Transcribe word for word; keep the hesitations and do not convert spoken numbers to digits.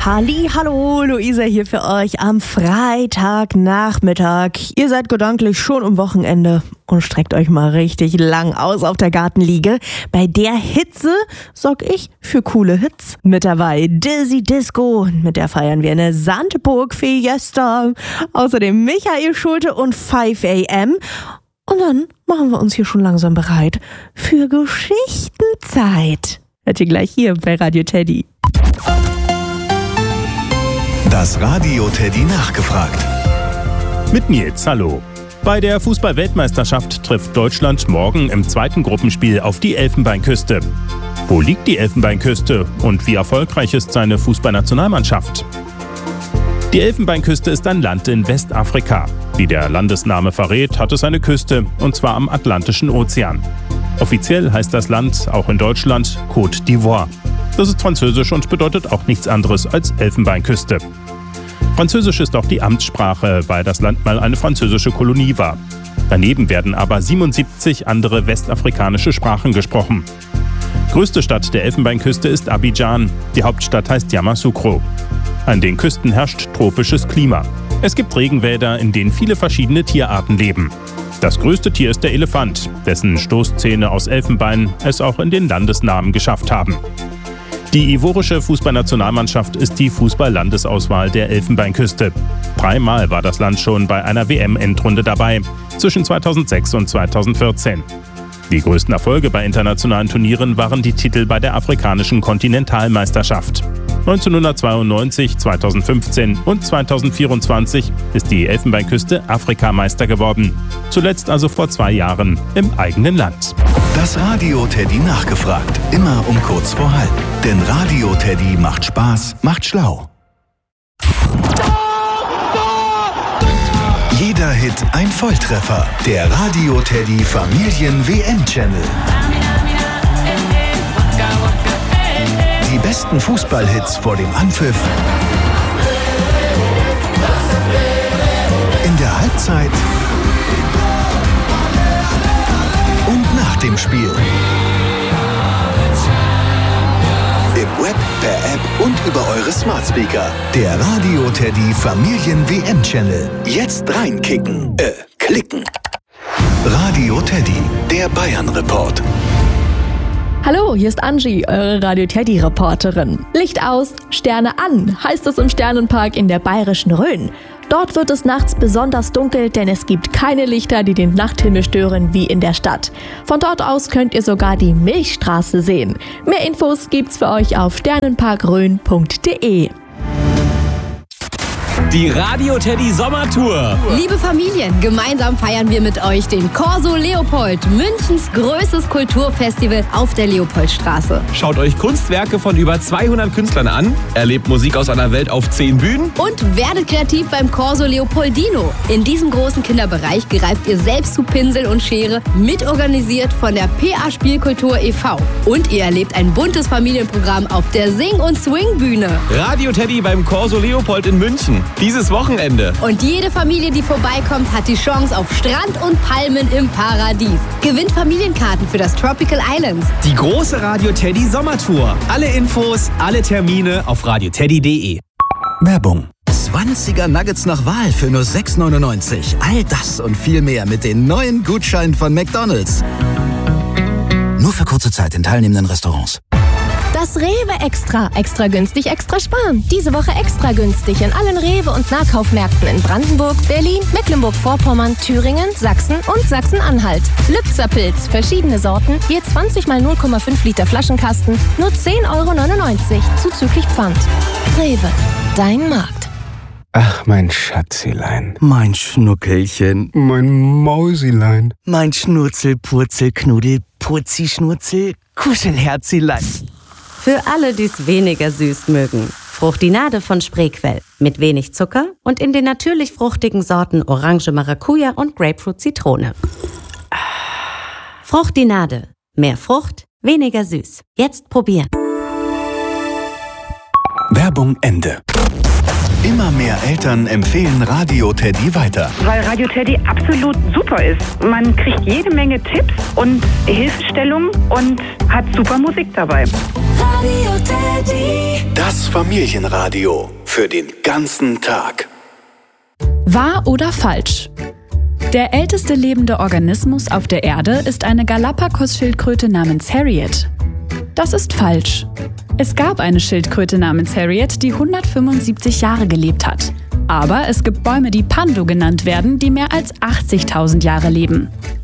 Halli, hallo, Luisa hier für euch am Freitagnachmittag. Ihr seid gedanklich schon am Wochenende und streckt euch mal richtig lang aus auf der Gartenliege. Bei der Hitze sorg ich für coole Hits. Mit dabei Dizzy Disco, mit der feiern wir eine Sandburg Fiesta. Außerdem Michael Schulte und five a m Und dann machen wir uns hier schon langsam bereit für Geschichtenzeit. Hört ihr gleich hier bei Radio Teddy. Das Radio Teddy nachgefragt. Mit Nils, hallo. Bei der Fußball-Weltmeisterschaft trifft Deutschland morgen im zweiten Gruppenspiel auf die Elfenbeinküste. Wo liegt die Elfenbeinküste und wie erfolgreich ist seine Fußballnationalmannschaft? Die Elfenbeinküste ist ein Land in Westafrika. Wie der Landesname verrät, hat es eine Küste, und zwar am Atlantischen Ozean. Offiziell heißt das Land, auch in Deutschland, Côte d'Ivoire. Das ist französisch und bedeutet auch nichts anderes als Elfenbeinküste. Französisch ist auch die Amtssprache, weil das Land mal eine französische Kolonie war. Daneben werden aber siebenundsiebzig andere westafrikanische Sprachen gesprochen. Größte Stadt der Elfenbeinküste ist Abidjan, die Hauptstadt heißt Yamoussoukro. An den Küsten herrscht tropisches Klima. Es gibt Regenwälder, in denen viele verschiedene Tierarten leben. Das größte Tier ist der Elefant, dessen Stoßzähne aus Elfenbein es auch in den Landesnamen geschafft haben. Die ivorische Fußballnationalmannschaft ist die Fußball-Landesauswahl der Elfenbeinküste. Dreimal war das Land schon bei einer W M-Endrunde dabei, zwischen zweitausendsechs und zweitausendvierzehn. Die größten Erfolge bei internationalen Turnieren waren die Titel bei der afrikanischen Kontinentalmeisterschaft. neunzehnhundertzweiundneunzig, zweitausendfünfzehn und zweitausendvierundzwanzig ist die Elfenbeinküste Afrikameister geworden. Zuletzt also vor zwei Jahren im eigenen Land. Das Radio Teddy nachgefragt. Immer um kurz vor halb. Denn Radio Teddy macht Spaß, macht schlau. Jeder Hit ein Volltreffer. Der Radio Teddy Familien-W M-Channel. Die besten Fußballhits vor dem Anpfiff, in der Halbzeit und nach dem Spiel. Im Web, per App und über eure Smart Speaker. Der Radio Teddy Familien-W M-Channel. Jetzt reinkicken, äh, klicken. Radio Teddy, der Bayern-Report. Hallo, hier ist Angie, eure Radio-Teddy-Reporterin. Licht aus, Sterne an, heißt es im Sternenpark in der bayerischen Rhön. Dort wird es nachts besonders dunkel, denn es gibt keine Lichter, die den Nachthimmel stören wie in der Stadt. Von dort aus könnt ihr sogar die Milchstraße sehen. Mehr Infos gibt's für euch auf sternenparkrhön punkt de. Die Radio Teddy Sommertour. Liebe Familien, gemeinsam feiern wir mit euch den Corso Leopold, Münchens größtes Kulturfestival auf der Leopoldstraße. Schaut euch Kunstwerke von über zweihundert Künstlern an, erlebt Musik aus einer Welt auf zehn Bühnen und werdet kreativ beim Corso Leopoldino. In diesem großen Kinderbereich greift ihr selbst zu Pinsel und Schere, mitorganisiert von der P A Spielkultur e V. Und ihr erlebt ein buntes Familienprogramm auf der Sing- und Swing-Bühne. Radio Teddy beim Corso Leopold in München. Dieses Wochenende. Und jede Familie, die vorbeikommt, hat die Chance auf Strand und Palmen im Paradies. Gewinnt Familienkarten für das Tropical Islands. Die große Radio Teddy Sommertour. Alle Infos, alle Termine auf radio teddy punkt de. Werbung. zwanziger Nuggets nach Wahl für nur sechs neunundneunzig. All das und viel mehr mit den neuen Gutscheinen von McDonald's. Nur für kurze Zeit in teilnehmenden Restaurants. Das Rewe Extra. Extra günstig, extra sparen. Diese Woche extra günstig in allen Rewe- und Nahkaufmärkten in Brandenburg, Berlin, Mecklenburg-Vorpommern, Thüringen, Sachsen und Sachsen-Anhalt. Lübzer-Pilz, verschiedene Sorten, je zwanzig mal null Komma fünf Liter Flaschenkasten, nur zehn Euro neunundneunzig, zuzüglich Pfand. Rewe, dein Markt. Ach, mein Schatzilein. Mein Schnuckelchen. Mein Mausilein. Mein Schnurzel, Purzel, Knuddel, Purzi, Schnurzel, Kuschelherzilein. Für alle, die es weniger süß mögen. Fruchtinade von Spreequell. Mit wenig Zucker und in den natürlich fruchtigen Sorten Orange Maracuja und Grapefruit Zitrone. Fruchtinade. Mehr Frucht, weniger süß. Jetzt probieren. Werbung Ende. Immer mehr Eltern empfehlen Radio Teddy weiter. Weil Radio Teddy absolut super ist. Man kriegt jede Menge Tipps und Hilfestellungen und hat super Musik dabei. Das Das Familienradio für den ganzen Tag. Wahr oder falsch? Der älteste lebende Organismus auf der Erde ist eine Galapagos-Schildkröte namens Harriet. Das ist falsch. Es gab eine Schildkröte namens Harriet, die hundertfünfundsiebzig Jahre gelebt hat. Aber es gibt Bäume, die Pando genannt werden, die mehr als achtzigtausend Jahre leben.